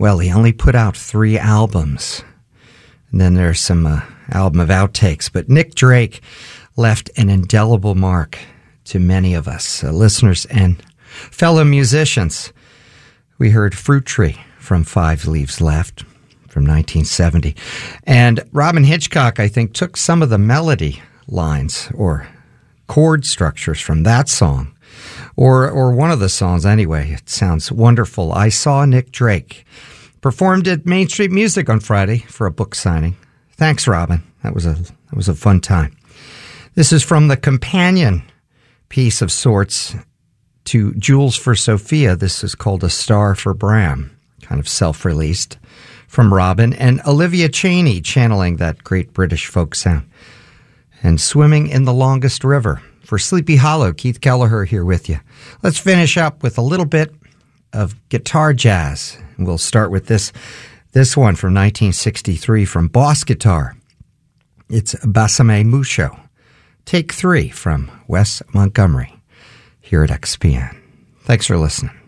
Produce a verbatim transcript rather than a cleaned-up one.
well, he only put out three albums. And then there's some uh, album of outtakes. But Nick Drake left an indelible mark to many of us, uh, listeners and fellow musicians. We heard Fruit Tree from Five Leaves Left from nineteen seventy. And Robyn Hitchcock, I think, took some of the melody lines or chord structures from that song, or or one of the songs anyway. It sounds wonderful. I Saw Nick Drake. Performed at Main Street Music on Friday for a book signing. Thanks, Robyn. That was a that was a fun time. This is from the companion piece of sorts to Jewels for Sophia. This is called A Star for Bram, kind of self-released from Robyn, and Olivia Chaney channeling that great British folk sound. And Swimming in the Longest River. For Sleepy Hollow, Keith Kelleher here with you. Let's finish up with a little bit of guitar jazz. And we'll start with this this one from nineteen sixty-three from Boss Guitar. It's Basame Musho. Take three from Wes Montgomery here at X P N. Thanks for listening.